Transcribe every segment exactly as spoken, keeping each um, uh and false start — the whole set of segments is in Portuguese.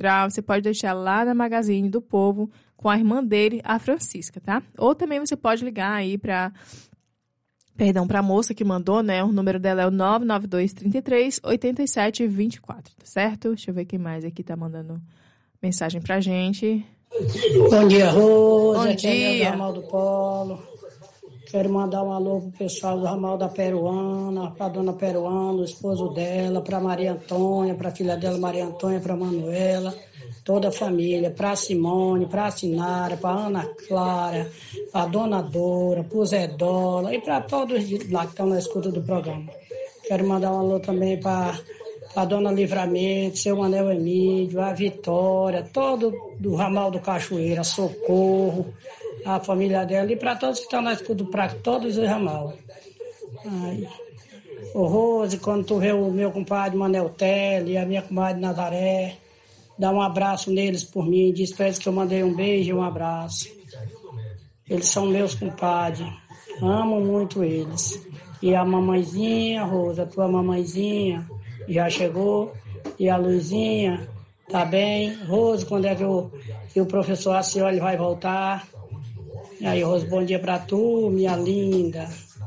Rural, você pode deixar lá na Magazine do Povo com a irmã dele, a Francisca, tá? Ou também você pode ligar aí para... Perdão, para a moça que mandou, né? O número dela é o nove nove dois, trinta e três, oitenta e sete, vinte e quatro, tá certo? Deixa eu ver quem mais aqui tá mandando mensagem pra gente. Bom dia, Rosa. Bom Aqui dia. É do Ramal do Polo. Quero mandar um alô pro pessoal do Ramal da Peruana, pra dona Peruana, o esposo dela, pra Maria Antônia, pra filha dela Maria Antônia, pra Manuela, toda a família, pra Simone, pra Sinara, pra Ana Clara, pra Dona Dora, pro Zé Dola e pra todos lá que estão na escuta do programa. Quero mandar um alô também pra, pra Dona Livramento, seu Manel Emílio, a Vitória, todo do Ramal do Cachoeira, Socorro, a família dela e para todos que estão na escuta, para todos os ramal. Ai. Ô Rose, quando tu vê o meu compadre Manel Tele e a minha comadre Nazaré, dá um abraço neles por mim, diz para eles que eu mandei um beijo e um abraço. Eles são meus compadres, amo muito eles. E a mamãezinha, Rose, a tua mamãezinha já chegou, e a Luizinha, tá bem? Rose, quando é que o, que o professor Acioli vai voltar? E aí, Rose, bom dia pra tu, minha linda.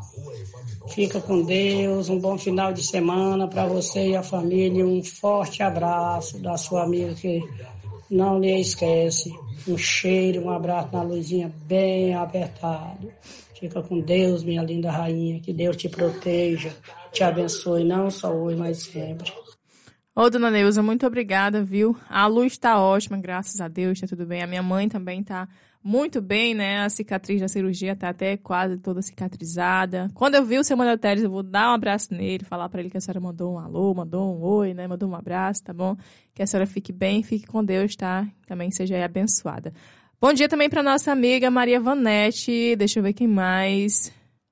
Fica com Deus, um bom final de semana para você e a família. Um forte abraço da sua amiga que não lhe esquece. Um cheiro, um abraço na Luizinha bem apertado. Fica com Deus, minha linda rainha. Que Deus te proteja, te abençoe, não só hoje, mas sempre. Ô, dona Neuza, muito obrigada, viu? A luz está ótima, graças a Deus, tá tudo bem. A minha mãe também tá muito bem, né? A cicatriz da cirurgia tá até quase toda cicatrizada. Quando eu vi o seu Manuel Teres, eu vou dar um abraço nele, falar para ele que a senhora mandou um alô, mandou um oi, né? Mandou um abraço, tá bom? Que a senhora fique bem, fique com Deus, tá? Também seja aí abençoada. Bom dia também para nossa amiga Maria Vanete. Deixa eu ver quem mais.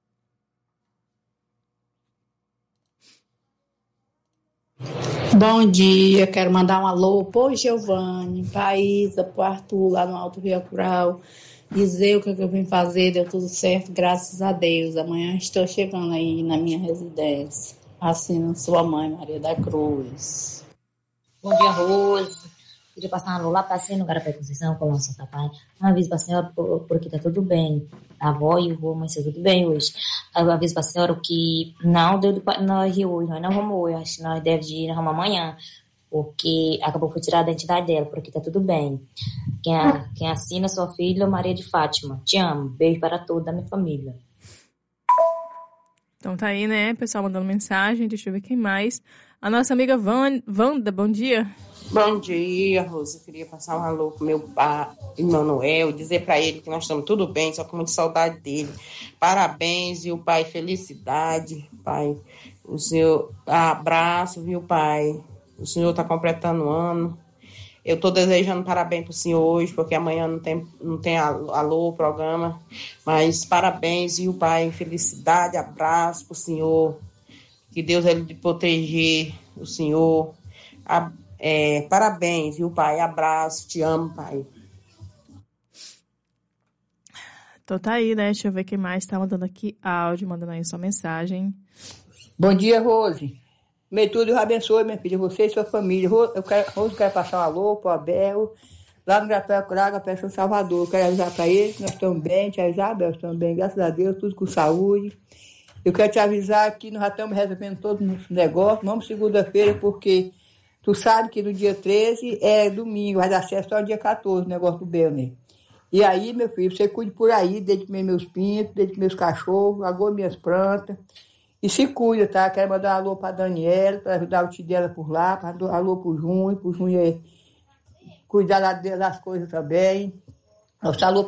Bom dia, quero mandar um alô pro Giovanni, pra Isa, pro Arthur, lá no Alto Rio Rural, dizer o que eu vim fazer, deu tudo certo, graças a Deus. Amanhã estou chegando aí na minha residência. Assino sua mãe, Maria da Cruz. Bom dia, Rose. Queria passar um alô lá para cima no Garapé Conceição, com o nosso papai. Uma vez para a senhora, porque tá tudo bem. A avó e o vô, mas tá tudo bem hoje. Uma vez para a senhora que não deu para nós ir hoje, nós não vamos hoje. Acho que nós devemos ir na Roma amanhã, porque acabou por tirar a identidade dela, porque tá tudo bem. Quem, a, quem assina sua filha, Maria de Fátima. Te amo. Beijo para toda a minha família. Então tá aí, né? Pessoal mandando mensagem. Deixa eu ver quem mais. A nossa amiga Van, Wanda, bom dia. Bom dia, Rosa. Eu queria passar um alô pro meu pai, Emanuel, dizer para ele que nós estamos tudo bem, só com muita saudade dele. Parabéns, viu, pai? Felicidade, pai. O senhor, abraço, viu, pai? O senhor está completando um ano. Eu estou desejando parabéns para o senhor hoje, porque amanhã não tem, não tem alô, programa. Mas parabéns, viu, pai? Felicidade, abraço para o senhor. Que Deus ele lhe proteger o senhor. A, é, parabéns, viu, pai? Abraço, te amo, pai. Então tá aí, né? Deixa eu ver quem mais tá mandando aqui áudio, mandando aí sua mensagem. Bom dia, Rose. Meu tudo, Deus abençoe, minha filha, você e sua família. Eu quero, Rose, eu quero passar um alô pro Abel, lá no Gratuito Curaga, peça Salvador. Eu quero avisar para ele que nós estamos bem, tia Isabel, estamos bem, graças a Deus, tudo com saúde. Eu quero te avisar que nós já estamos resolvendo todos os nossos negócios. Vamos segunda-feira, porque tu sabe que no dia treze é domingo, vai dar certo só no dia quatorze, o negócio do Belner. E aí, meu filho, você cuide por aí, desde comer meus pintos, desde meus cachorros, agora minhas plantas. E se cuida, tá? Quero mandar um alô para a Daniela, para ajudar o tio dela por lá, para dar um alô para o Junho, para o Junho é, cuidar das coisas também. Nosso alô.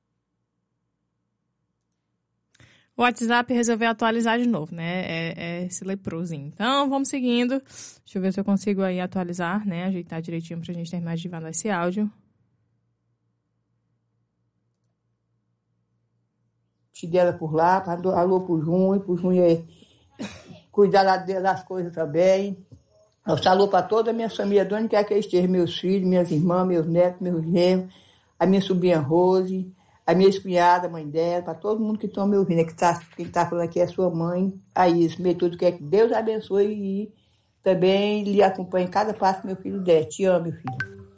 O WhatsApp resolveu atualizar de novo, né? É, é esse leprosinho. Então, vamos seguindo. Deixa eu ver se eu consigo aí atualizar, né? Ajeitar direitinho pra gente terminar de mandar esse áudio. Dela por lá, para dar alô pro Junho, pro Junho é, cuidar das coisas também. Nosso alô para toda a minha família, de onde quer que eu esteja, meus filhos, minhas irmãs, meus netos, meus genros, a minha sobrinha Rose, a minha ex-cunhada, a mãe dela, para todo mundo que está me ouvindo, que tá, quem está falando aqui é a sua mãe, a Isa, meu tudo quer que Deus abençoe e também lhe acompanhe em cada passo que meu filho der. Te amo, meu filho.